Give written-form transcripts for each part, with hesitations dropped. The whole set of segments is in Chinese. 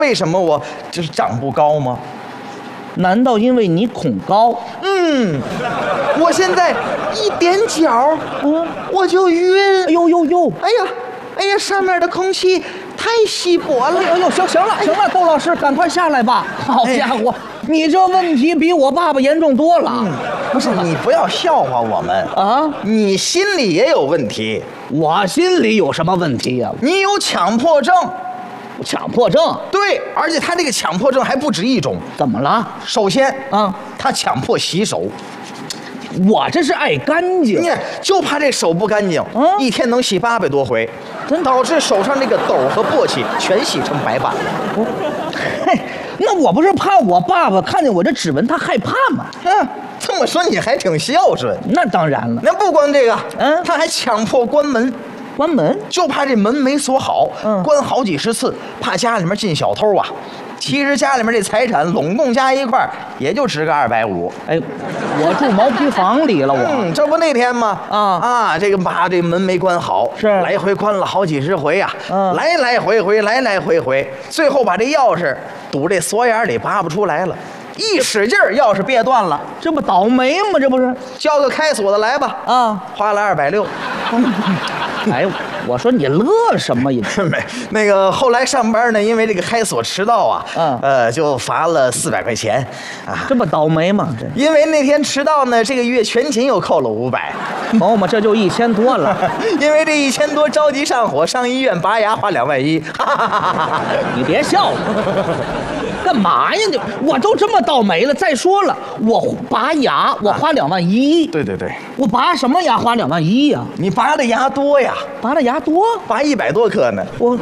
为什么我就是长不高吗？ 难道因为你恐高？ 我现在一踮脚，我就晕。 哎呦呦呦！ 哎呀，上面的空气太稀薄了。 哎呦，行了，窦老师，赶快下来吧。好家伙，你这问题比我爸爸严重多了。 不是，你不要笑话我们啊！ 你心里也有问题。 我心里有什么问题呀？ 你有强迫症。 强迫症？ 对，而且他这个强迫症还不止一种。 怎么了？ 首先啊， 他强迫洗手。 我这是爱干净， 你就怕这手不干净，一天能洗800多回，导致手上这个痘和簸箕全洗成白板了。 嘿，那我不是怕我爸爸看见我这指纹他害怕吗？ 这么说你还挺孝顺。 那当然了。 那不光这个，他还强迫关门。 关门就怕这门没锁好，关好几十次，怕家里面进小偷啊。其实家里面这财产拢共加一块也就值个250。 哎，我住毛坯房里了，我。 这不那天吗？这个把这门没关好， 是来回关了好几十回呀，来来回回，最后把这钥匙堵这锁眼里拔不出来了。一使劲儿，钥匙别断了， 这不倒霉吗？这不是， 叫个开锁的来吧。花了260。 哎，我说你乐什么呀？ 没那个后来上班呢，因为这个开锁迟到啊，就罚了400块钱啊。 这不倒霉吗？这因为那天迟到呢，这个月全勤又扣了500。 哦嘛，这就1000多了。 因为这1000多着急上火，上医院拔牙花2万1。 你别笑了。干嘛呀你？我都这么倒霉了。再说了，我拔牙我花2万1。 对， 我拔什么牙花2万1呀？ 你拔的牙多呀， 拔的牙多， 拔100多颗呢。 我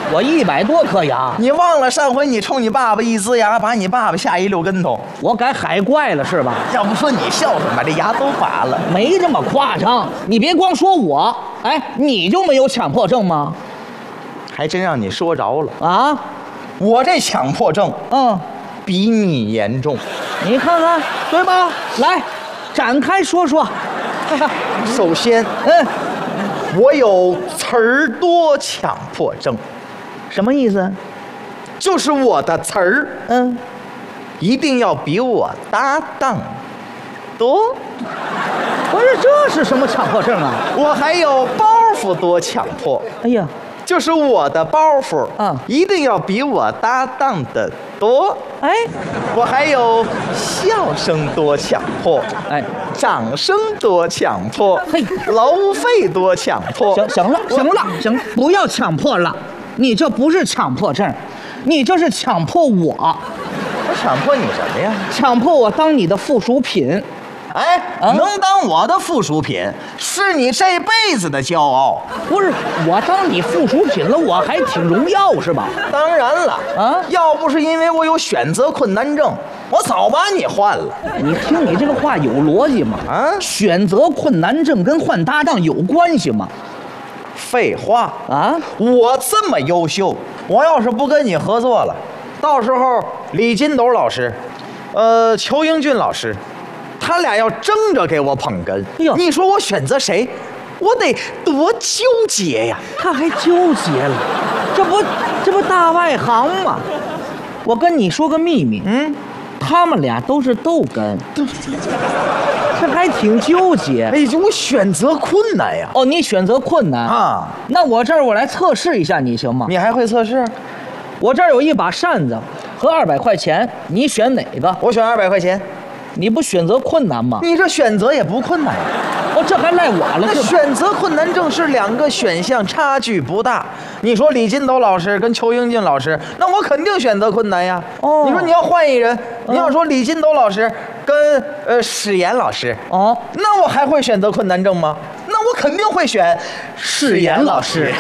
100多颗牙。 你忘了上回你冲你爸爸一呲牙，把你爸爸吓一溜跟头。 我改海怪了是吧？ 要不说你孝顺，把这牙都拔了。 没这么夸张。你别光说我，哎，你就没有强迫症吗？ 还真让你说着了啊！ 我这强迫症，比你严重。 你看看，对吧？来，展开说说。 首先，我有词儿多强迫症。 什么意思？ 就是我的词儿，一定要比我搭档多。 不是，这是什么强迫症啊？ 我还有包袱多强迫。 哎呀， 就是我的包袱一定要比我搭档的多。 哎， 我还有笑声多强迫，掌声多强迫，楼费多强迫。 行了，不要强迫了，你这不是强迫症，你这是强迫我。 我强迫你什么呀？ 强迫我当你的附属品。 能当我的附属品，是你这辈子的骄傲。 不是，我当你附属品了，我还挺荣耀是吧？ 当然了要不是因为我有选择困难症，我早把你换了。 你听你这个话有逻辑吗？选择困难症跟换搭档有关系吗？ 废话我这么优秀，我要是不跟你合作了，到时候李金斗老师，裘英俊老师，他俩要争着给我捧哏，你说我选择谁？我得多纠结呀！ 他还纠结了，这不大外行吗？我跟你说个秘密，他们俩都是逗哏，这还挺纠结。 我选择困难呀！ 你选择困难那我这儿我来测试一下你行吗？ 你还会测试？ 我这儿有一把扇子和200块钱，你选哪个？ 我选200块钱。 你不选择困难吗？ 你这选择也不困难呀。 这还赖我了。 那选择困难症是2个选项，差距不大。你说李金斗老师跟裘英俊老师，那我肯定选择困难呀。你说你要换一人，你要说李金斗老师跟史岩老师，那我还会选择困难症吗？那我肯定会选史岩老师。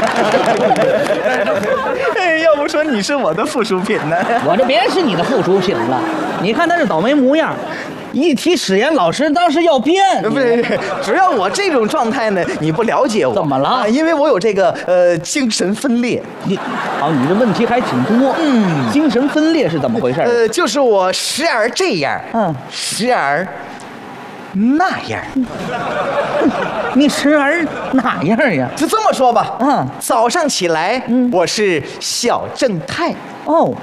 要不说你是我的附属品呢？ 我这别是你的附属品了。你看他这倒霉模样，一提史岩老师，当时要变。 不是，只要我这种状态呢，你不了解我。 怎么了？ 因为我有这个精神分裂。 你这问题还挺多。精神分裂是怎么回事？ 就是我时而这样，时而那样。 你时而哪样呀？ 就这么说吧。早上起来，我是小正太。